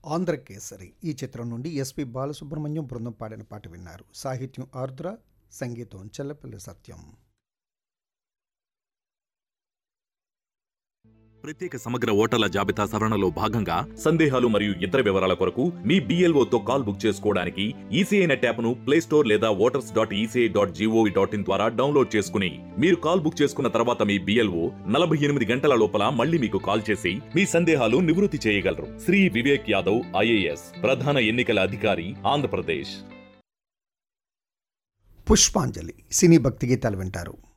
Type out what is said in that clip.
ఆంధ్రకేసరి ఈ చిత్రం నుండి ఎస్పి బాలసుబ్రహ్మణ్యం బృందం పాడిన పాట విన్నారు. సాహిత్యం ఆర్ద్ర, సంగీతం చెల్లపల్లి సత్యం. ప్రత్యేక సమగ్ర ఓటర్ల జాబితా సవరణలో భాగంగా సందేహాలు మరియు ఇతర వివరాల కొరకు మీ BLOతో కాల్ బుక్ చేసుకోవడానికి ఈసీఐ నెట్ యాప్ను ప్లేస్టోర్ లేదా voters.eci.gov.in ద్వారా డౌన్లోడ్ చేసుకుని మీరు కాల్ బుక్ చేసుకున్న తర్వాత మీ BLO 48 గంటల లోపల మళ్ళీ మీకు కాల్ చేసి మీ సందేహాలు నివృత్తి చేయగలరు. శ్రీ వివేక్ యాదవ్ IAS, ప్రధాన ఎన్నికల అధికారి, ఆంధ్రప్రదేశ్. పుష్పాంజలి సినీ భక్తి గీతాలు వింటారు.